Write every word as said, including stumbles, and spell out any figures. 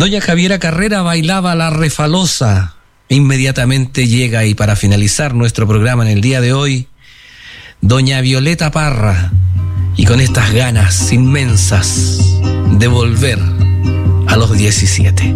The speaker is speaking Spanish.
Doña Javiera Carrera bailaba la refalosa. Inmediatamente llega, y para finalizar nuestro programa en el día de hoy, doña Violeta Parra, y con estas ganas inmensas de volver a los diecisiete.